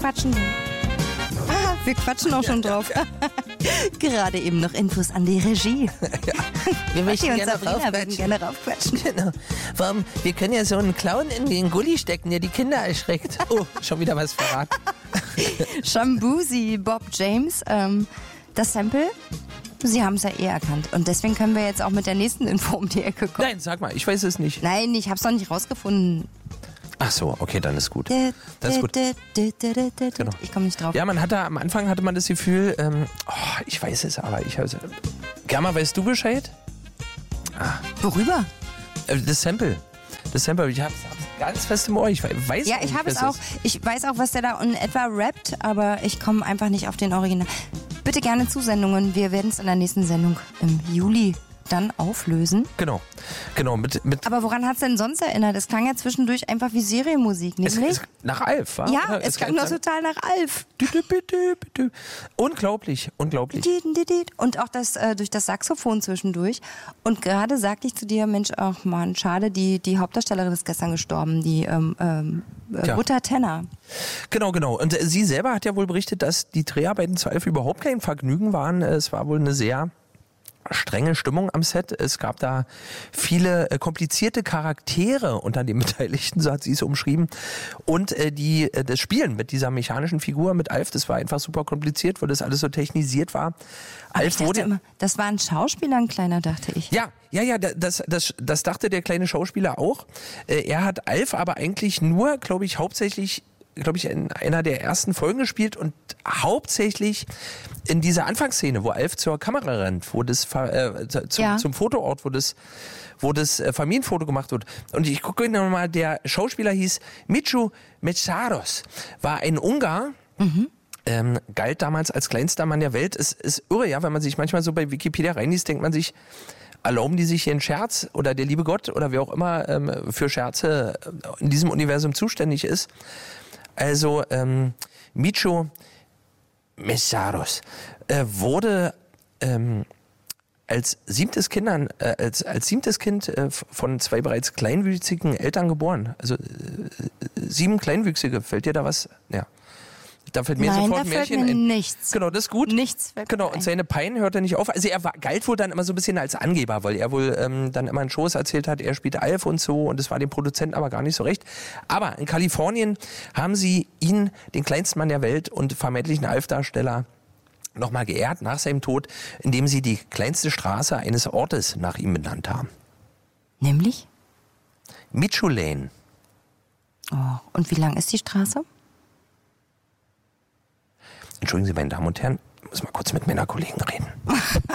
Quatschen. Ah, wir quatschen auch schon drauf. Gerade eben noch Infos an die Regie. Ja, wir möchten und gerne Sabrina würden gerne raufquatschen. Genau. Wir können ja so einen Clown in den Gully stecken, der die Kinder erschreckt. Oh, schon wieder was verraten. Shambuzi, Bob James, das Sample, Sie haben es ja erkannt. Und deswegen können wir jetzt auch mit der nächsten Info um die Ecke kommen. Nein, sag mal, ich weiß es nicht. Nein, ich habe es noch nicht rausgefunden. Ach so, okay, dann ist gut. Das ist gut. Genau. Ich komme nicht drauf. Ja, am Anfang hatte man das Gefühl, ich weiß es, aber Germa, weißt du Bescheid? Worüber? Das Sample, ich hab's ganz fest im Ohr. Ich weiß Ja, auch ich nicht, habe es was auch. Ich weiß auch, was der da in etwa rappt, aber ich komme einfach nicht auf den Original. Bitte gerne Zusendungen. Wir werden es in der nächsten Sendung im Juli dann auflösen. Genau. Mit Aber woran hat es denn sonst erinnert? Es klang ja zwischendurch einfach wie Serienmusik, nämlich? nach Alf, wa? Ja, es klang doch total nach Alf. Unglaublich. Und auch das durch das Saxophon zwischendurch. Und gerade sagte ich zu dir, Mensch, ach man, schade, die Hauptdarstellerin ist gestern gestorben, die Uta Tenner. Genau. Und sie selber hat ja wohl berichtet, dass die Dreharbeiten zu Alf überhaupt kein Vergnügen waren. Es war wohl eine sehr strenge Stimmung am Set. Es gab da viele komplizierte Charaktere unter den Beteiligten, so hat sie es umschrieben. Und das Spielen mit dieser mechanischen Figur, mit Alf, das war einfach super kompliziert, weil das alles so technisiert war. Alf wurde immer, das war ein Schauspieler, ein kleiner, dachte ich. Ja, das dachte der kleine Schauspieler auch. Er hat Alf aber eigentlich nur, hauptsächlich in einer der ersten Folgen gespielt und hauptsächlich in dieser Anfangsszene, wo Alf zur Kamera rennt, wo das zum Fotoort, wo das Familienfoto gemacht wird. Und ich gucke nochmal, der Schauspieler hieß Michu Metsaros, war ein Ungar, galt damals als kleinster Mann der Welt. Es ist irre, ja, wenn man sich manchmal so bei Wikipedia reinliest, denkt man sich, erlauben die sich hier einen Scherz oder der liebe Gott oder wer auch immer für Scherze in diesem Universum zuständig ist. Also Michu Metsaros wurde als siebtes Kind von zwei bereits kleinwüchsigen Eltern geboren. Also 7 Kleinwüchsige. Fällt dir da was? Ja. Da fällt mir sofort ein Märchen ein. Nichts. Genau, das ist gut. Nichts. Genau, und seine Pein hört er nicht auf. Also er galt wohl dann immer so ein bisschen als Angeber, weil er wohl dann immer einen Shows erzählt hat, er spielt Alf und so, und das war dem Produzenten aber gar nicht so recht. Aber in Kalifornien haben sie ihn, den kleinsten Mann der Welt und vermeintlichen Alf-Darsteller, nochmal geehrt nach seinem Tod, indem sie die kleinste Straße eines Ortes nach ihm benannt haben. Nämlich? Michu Lane. Oh, und wie lang ist die Straße? Entschuldigen Sie, meine Damen und Herren, ich muss mal kurz mit meiner Kollegen reden.